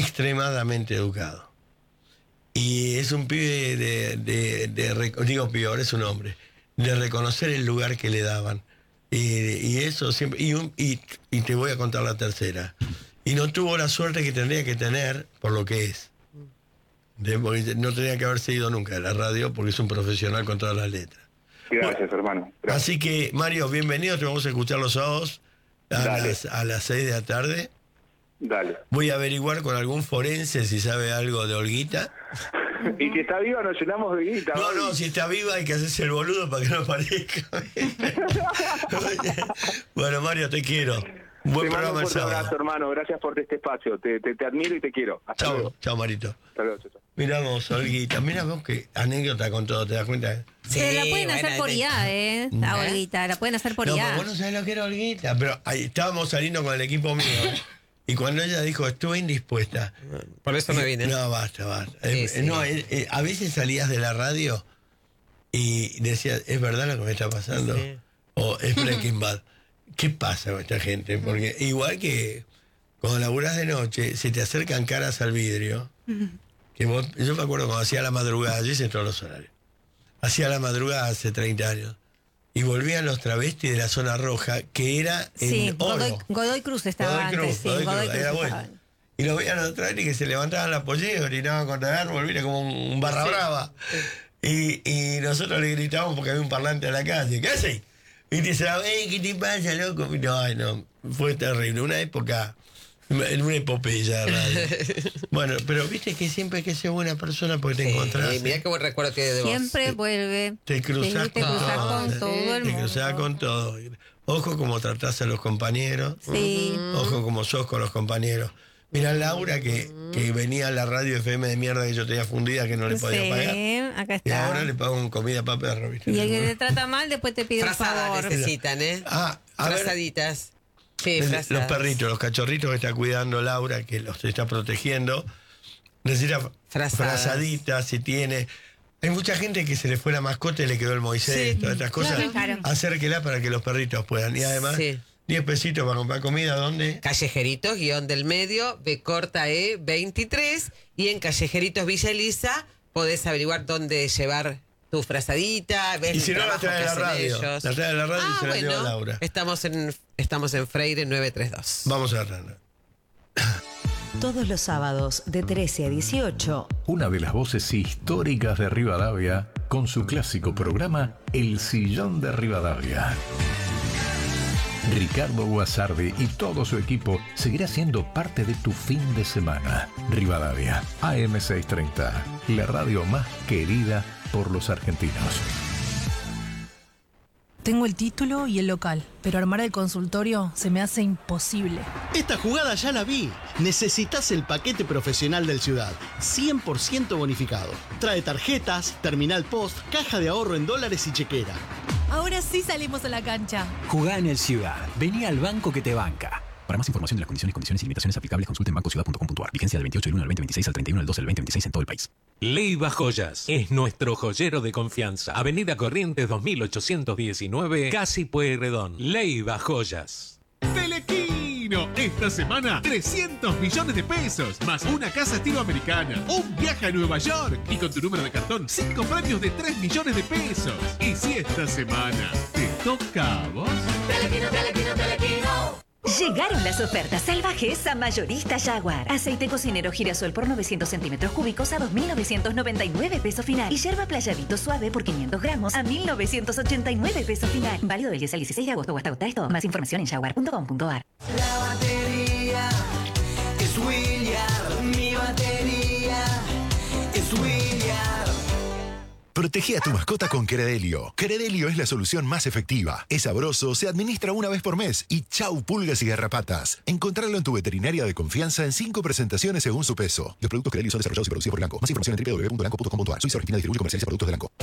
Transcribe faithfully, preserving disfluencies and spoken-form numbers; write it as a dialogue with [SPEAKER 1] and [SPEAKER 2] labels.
[SPEAKER 1] extremadamente educado. Y es un pibe de, de, de, de digo pibe, ahora es un hombre, de reconocer el lugar que le daban. Y, y eso siempre, y, un, y, y te voy a contar la tercera. Y no tuvo la suerte que tendría que tener por lo que es. De, porque no tenía que haberse ido nunca de la radio porque es un profesional con todas las letras.
[SPEAKER 2] Gracias, bueno, hermano. Gracias.
[SPEAKER 1] Así que, Mario, bienvenido. Te vamos a escuchar los sábados a las, a las seis de la tarde.
[SPEAKER 2] Dale.
[SPEAKER 1] Voy a averiguar con algún forense si sabe algo de Olguita.
[SPEAKER 2] Y si está viva nos llenamos de guita.
[SPEAKER 1] No,
[SPEAKER 2] ¿vale?
[SPEAKER 1] no, si está viva hay que hacerse el boludo para que no aparezca. Bueno, Mario, te quiero. Buen
[SPEAKER 2] te
[SPEAKER 1] programa
[SPEAKER 2] mando un
[SPEAKER 1] el
[SPEAKER 2] fuerte
[SPEAKER 1] sábado.
[SPEAKER 2] abrazo, hermano. Gracias por este espacio. Te, te, te admiro y te quiero. Hasta
[SPEAKER 1] Chao,
[SPEAKER 2] luego.
[SPEAKER 1] chao, Marito.
[SPEAKER 2] Hasta luego, chao, chao.
[SPEAKER 1] Mirá vos, Olguita. Mirá vos qué anécdota con todo, ¿te das cuenta?
[SPEAKER 3] Sí, la pueden
[SPEAKER 4] bueno,
[SPEAKER 3] hacer por
[SPEAKER 4] te-
[SPEAKER 3] I A, ¿eh? La Olguita, la pueden hacer por
[SPEAKER 1] No,
[SPEAKER 3] I
[SPEAKER 1] pero
[SPEAKER 3] A.
[SPEAKER 1] vos no sabés lo que era Olguita. Pero ahí estábamos saliendo con el equipo mío. Y cuando ella dijo, estuve indispuesta.
[SPEAKER 4] Por eso me vine.
[SPEAKER 1] No, basta, basta.
[SPEAKER 4] Sí,
[SPEAKER 1] Eh,
[SPEAKER 4] sí.
[SPEAKER 1] No, eh, eh, a veces salías de la radio y decías, ¿es verdad lo que me está pasando?
[SPEAKER 4] Sí.
[SPEAKER 1] O es Breaking Bad. ¿Qué pasa con esta gente? Porque igual que cuando laburás de noche, se te acercan caras al vidrio. Que vos, yo me acuerdo cuando hacía la madrugada, yo hice todos los horarios. Hacía la madrugada hace treinta años. Y volvían los travestis de la zona roja, que era en
[SPEAKER 3] Sí,
[SPEAKER 1] oro.
[SPEAKER 3] Godoy, Godoy Cruz estaba
[SPEAKER 1] Godoy
[SPEAKER 3] antes.
[SPEAKER 1] Cruz,
[SPEAKER 3] sí,
[SPEAKER 1] Godoy
[SPEAKER 3] Godoy
[SPEAKER 1] Cruz,
[SPEAKER 3] Cruz
[SPEAKER 1] era
[SPEAKER 3] estaba
[SPEAKER 1] bueno.
[SPEAKER 3] antes.
[SPEAKER 1] Y lo veían los trailers que se levantaban la pollera, orinaban contra el árbol, mira, como un, un barra
[SPEAKER 4] Sí.
[SPEAKER 1] brava. Y, y nosotros le gritábamos porque había un parlante en la calle. ¿Qué haces? Y dice, ¡ey, qué te pasa, loco! Y no, ay, no, fue terrible. Una época, en una epopeya de radio. Bueno, pero viste que siempre hay que ser buena persona porque te
[SPEAKER 4] Sí,
[SPEAKER 1] encontrás.
[SPEAKER 4] mirá qué buen recuerdo que de vos.
[SPEAKER 3] Siempre vuelve.
[SPEAKER 1] Te cruzás
[SPEAKER 3] Sí, te
[SPEAKER 1] con
[SPEAKER 3] cruzás
[SPEAKER 1] todo.
[SPEAKER 3] con todo el
[SPEAKER 1] Te
[SPEAKER 3] mundo.
[SPEAKER 1] cruzás con todo. Ojo como tratás a los compañeros.
[SPEAKER 3] Sí.
[SPEAKER 1] Ojo como sos con los compañeros. Mira Laura que, que venía a la radio F M de mierda que yo tenía fundida que no le podía
[SPEAKER 3] Sí,
[SPEAKER 1] pagar.
[SPEAKER 3] acá
[SPEAKER 1] Y
[SPEAKER 3] está.
[SPEAKER 1] ahora le pago un comida para perro, ¿viste?
[SPEAKER 3] Y el que te trata mal después te pide un
[SPEAKER 4] Frazadas
[SPEAKER 3] favor.
[SPEAKER 4] necesitan, ¿eh?
[SPEAKER 1] Ah, a ver,
[SPEAKER 4] Frazaditas. Sí,
[SPEAKER 1] los
[SPEAKER 4] frazadas.
[SPEAKER 1] perritos, los cachorritos que está cuidando Laura, que los está protegiendo. Necesita
[SPEAKER 4] Frazadas.
[SPEAKER 1] frazaditas, si tiene. Hay mucha gente que se le fue la mascota y le quedó el Moisés,
[SPEAKER 4] Sí,
[SPEAKER 1] todas estas cosas.
[SPEAKER 3] claro.
[SPEAKER 1] Acérquela para que los perritos puedan. Y además,
[SPEAKER 4] Sí.
[SPEAKER 1] diez pesitos para comprar comida, ¿dónde?
[SPEAKER 4] Callejeritos, guión del medio, B corta E veintitrés. Y en Callejeritos Villa Elisa podés averiguar dónde llevar tu frazadita. Ves
[SPEAKER 1] Y
[SPEAKER 4] el
[SPEAKER 1] si no, la
[SPEAKER 4] trabajo
[SPEAKER 1] trae
[SPEAKER 4] que
[SPEAKER 1] a la
[SPEAKER 4] hacen
[SPEAKER 1] radio.
[SPEAKER 4] ellos.
[SPEAKER 1] La trae a la radio y
[SPEAKER 4] Ah,
[SPEAKER 1] se la
[SPEAKER 4] bueno,
[SPEAKER 1] lleva Laura.
[SPEAKER 4] Estamos en, estamos en Freire nueve tres dos.
[SPEAKER 1] Vamos a ver.
[SPEAKER 5] Todos los sábados de trece a dieciocho.
[SPEAKER 6] Una de las voces históricas de Rivadavia, con su clásico programa El Sillón de Rivadavia. Ricardo Guasardi y todo su equipo seguirá siendo parte de tu fin de semana. Rivadavia, A M seiscientos treinta, la radio más querida por los argentinos.
[SPEAKER 7] Tengo el título y el local, pero armar el consultorio se me hace imposible.
[SPEAKER 8] Esta jugada ya la vi. Necesitas el paquete profesional del Ciudad, cien por ciento bonificado. Trae tarjetas, terminal post, caja de ahorro en dólares y chequera.
[SPEAKER 7] Ahora sí salimos a la cancha.
[SPEAKER 9] Jugá en el Ciudad. Vení al banco que te banca. Para más información de las condiciones, condiciones y limitaciones aplicables, consulte en banco ciudad punto com punto a r. Vigencia del veintiocho del uno al veinte veintiséis al treinta y uno del doce del veinte veintiséis en todo el país.
[SPEAKER 10] Leiva Joyas es nuestro joyero de confianza. Avenida Corrientes dos mil ochocientos diecinueve, Casi Pueyrredón. Leiva Joyas.
[SPEAKER 11] Telequino, esta semana trescientos millones de pesos, más una casa estilo americana, un viaje a Nueva York y con tu número de cartón, cinco premios de tres millones de pesos. Y si esta semana te toca a vos...
[SPEAKER 12] Telequino, Telequino, Telequino. Llegaron las ofertas salvajes a Mayorista Jaguar. Aceite cocinero girasol por novecientos centímetros cúbicos a dos mil novecientos noventa y nueve pesos final. Y yerba playadito suave por quinientos gramos a mil novecientos ochenta y nueve pesos final. Válido del diez al dieciséis de agosto o hasta agotar esto. Más información en jaguar punto com punto a r.
[SPEAKER 13] La batería es William. Mi batería es William.
[SPEAKER 14] Protege a tu mascota con Credelio. Credelio es la solución más efectiva. Es sabroso, se administra una vez por mes y chau pulgas y garrapatas. Encontrarlo en tu veterinaria de confianza en cinco presentaciones según su peso. Los productos Credelio son desarrollados y producidos por Elanco. Más información en doble u doble u doble u punto elanco punto com punto a r. Suiza Argentina distribuye y comercializa productos de Elanco.